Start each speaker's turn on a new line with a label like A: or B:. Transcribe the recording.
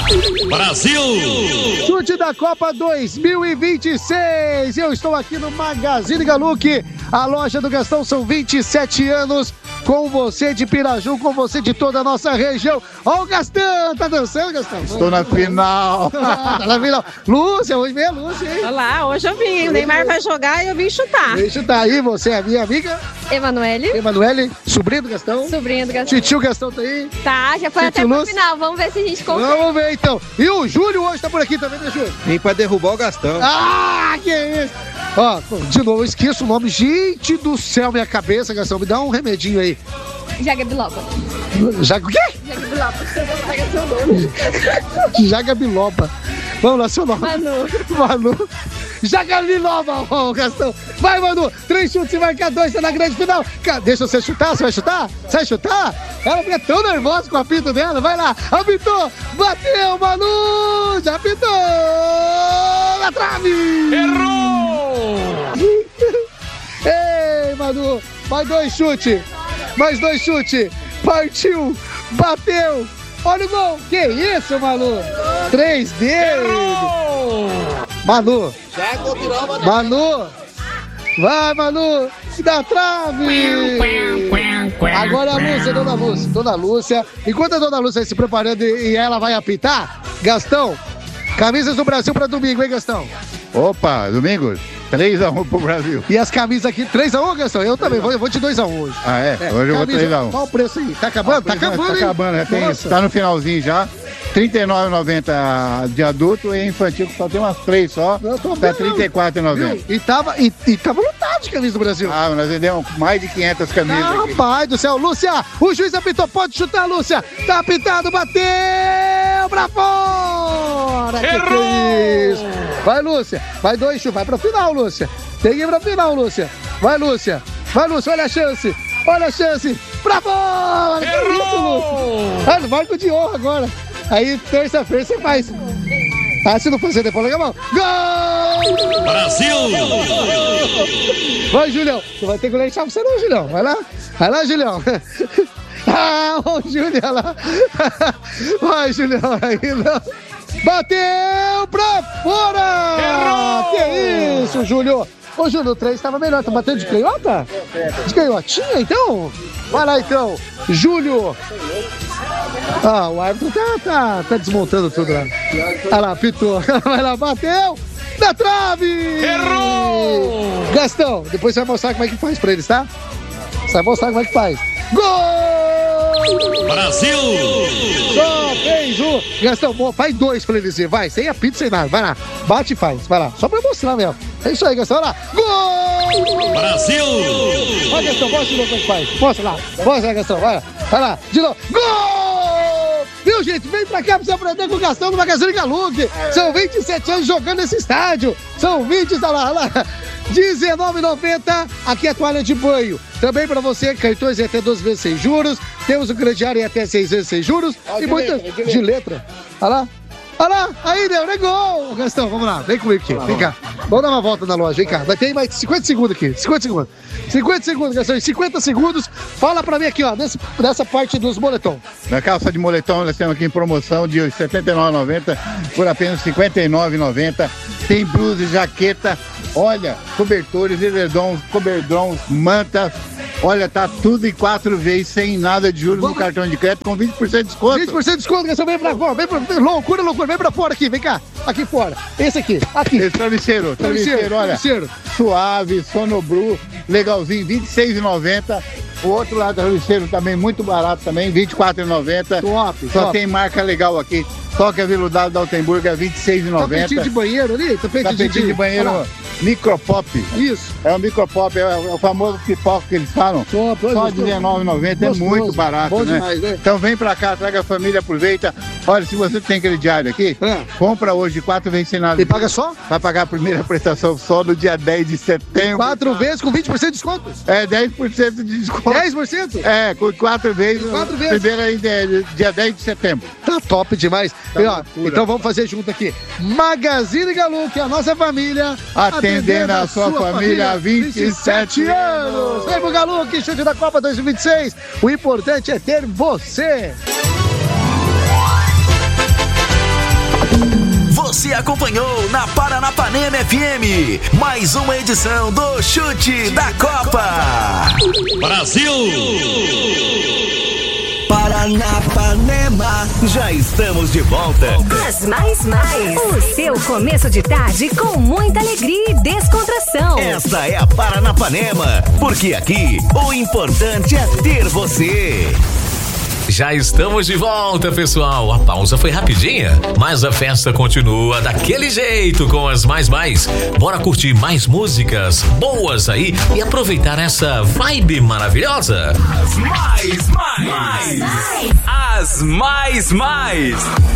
A: Brasil!
B: Chute da Copa 2026. Eu estou aqui no Magazine Galuc, a loja do Gastão. São 27 anos com você de Piraju, com você de toda a nossa região. Ó o Gastão, tá dançando, Gastão?
C: Estou na final.
B: Tá na final. Lúcia, hoje vem a Lúcia, hein?
D: Olá, hoje eu vim. O Neymar vai jogar e eu vim chutar.
B: Vem chutar aí, você é a minha amiga?
D: Emanuele,
B: sobrinho do Gastão?
D: sobrinha do Gastão.
B: Titio Gastão tá aí?
D: Tá, já foi
B: Titio
D: até pro
B: Lúcia?
D: final. Vamos ver se a gente consegue.
B: Vamos ver então. E o Júlio hoje tá por aqui também, né, Júlio?
E: Vem pra derrubar o Gastão.
B: Ah, que isso! Ó, de novo, eu esqueço o nome. Gente do céu, minha cabeça, Gastão. Me dá um remedinho aí.
D: Jaga Biloba.
B: O quê?
D: Jaga Biloba. Seu nome.
B: Jaga Biloba. Vamos lá, seu nome. Manu. Jaga Biloba, ó, Gastão. Vai, Manu. 3 chutes e marca 2, tá na grande final. Deixa você chutar, você vai chutar? Você vai chutar? Ela fica tão nervosa com o apito dela. Vai lá, apitou, bateu, Manu. Já apitou. Na trave.
A: Errou!
B: Ei, Manu. Mais 2 chutes. Mais 2 chutes. Partiu. Bateu. Olha o gol. Que isso, Manu? 3 dele. Manu. Manu. Vai, Manu. Da trave. Agora a Lúcia, Dona Lúcia. Enquanto a Dona Lúcia vai se preparando e ela vai apitar, Gastão, camisas do Brasil pra domingo, hein, Gastão?
C: Opa, domingo? 3-1 pro Brasil.
B: E as camisas aqui, 3-1, Gastão? Eu também vou de 2-1 hoje.
C: Ah, é? Hoje eu vou 3-1.
B: Qual o preço aí? Tá acabando? Tá acabando, hein?
C: Tá acabando, tá no finalzinho já. R$39,90 de adulto e infantil, que só tem umas 3 só. Tá R$34,90.
B: E tava lotado de camisa do Brasil.
C: Ah, nós vendemos mais de 500 camisas aqui.
B: Rapaz do céu, Lúcia, o juiz apitou, pode chutar, Lúcia. Tá apitado, bateu pra fora.
A: Errou!
B: Que isso? Vai, Lúcia, vai 2 chutes, vai pra final, Lúcia. Tem que ir pra final, Lúcia. Vai, Lúcia, olha a chance. Olha a chance, pra fora. Que isso, Lúcia? Ah, no barco de honra agora. Aí, terça-feira, você faz. Ah, se não fazer depois, larga a mão. Gol!
A: Brasil!
B: Vai, Julião. Você vai ter que deixar você não, Julião. Vai lá, Julião. Ah, o Julião lá. Vai, Julião. Aí não. Bateu pra fora!
A: Errou!
B: Que isso, Júlio? Ô, Júlio, o 3 estava melhor. Tá batendo de canhota? De canhotinha, então? Vai lá, então. Júlio. Ah, o árbitro tá desmontando tudo lá. Olha lá, pitou. Vai lá, bateu. Na trave!
A: Errou!
B: Gastão, depois você vai mostrar como é que faz pra eles, tá? Você vai mostrar como é que faz. Gol!
A: Brasil!
B: Só fez um. Gastão, faz 2 pra eles ir. Vai, sem apito, sem nada. Vai lá, bate e faz. Vai lá, só pra mostrar mesmo. É isso aí, Gastão. Olha lá. Gol!
A: Brasil!
B: Vai, Gastão, mostra de novo como é que faz. Mostra lá. Mostra lá, Gastão. Vai lá, de novo. Gol! Viu, gente? Vem pra cá pra você aprender com o Gastão do Magazine Galuc. São 27 anos jogando nesse estádio. São 20, olha lá. R$19,90. Aqui é toalha de banho. Também para você, cartões em até 12 vezes sem juros. Temos o crediário em até 6 vezes sem juros. E muitas de letra. Olha lá. Aí, deu, é gol. Gastão, vamos lá. Vem comigo aqui. Vem cá. Vamos dar uma volta na loja. Vem cá. Vai ter mais 50 segundos aqui. 50 segundos, Gastão. Em 50 segundos, fala pra mim aqui, ó. Nessa parte dos moletom.
C: Na calça de moletom, nós temos aqui em promoção de R$ 79,90 por apenas R$ 59,90. Tem blusa e jaqueta. Olha, cobertores, edredons, coberdrons, mantas. Olha, tá tudo em 4 vezes, sem nada de juros no cartão de crédito, com 20% de desconto.
B: 20% de desconto, Gastão, vem pra fora, loucura, vem pra fora aqui, vem cá, aqui fora, esse aqui.
C: Esse travesseiro, olha, suave, sonobru, legalzinho, R$26,90. O outro lado do travesseiro também, muito barato também, R$24,90. Só tem marca legal aqui. Toque aveludado da Altenburg é R$26,90.
B: Tapetinho de banheiro ali?
C: Tapetinho de banheiro Micropop.
B: Isso.
C: É o Micropop, é o famoso pipoca que eles falam. Só R$19,90, é muito barato,
B: bom
C: né?
B: Demais, né?
C: Então vem pra cá, traga a família, aproveita. Olha, se você tem crediário aqui, compra hoje 4 vezes sem nada.
B: E paga só?
C: Vai pagar a primeira prestação só no dia 10 de setembro.
B: 4 vezes com 20% de desconto?
C: É, 10% de desconto.
B: 10%?
C: É, com 4 vezes.
B: 4 vezes.
C: Primeira aí, dia 10 de setembro.
B: Tá top demais.
C: Tá,
B: e, ó, então vamos fazer junto aqui. Magazine Galuc, a nossa família.
C: Atendendo a sua família há 27 anos.
B: Vem pro Galuc, chute da Copa 2026. O importante é ter você.
E: Você acompanhou na Paranapanema FM, mais uma edição do Chute da Copa.
A: Brasil!
E: Paranapanema, já estamos de volta.
F: As mais. O seu começo de tarde com muita alegria e descontração.
E: Esta é a Paranapanema, porque aqui o importante é ter você.
G: Já estamos de volta, pessoal. A pausa foi rapidinha, mas a festa continua daquele jeito com as mais. Bora curtir mais músicas boas aí e aproveitar essa vibe maravilhosa.
E: As mais.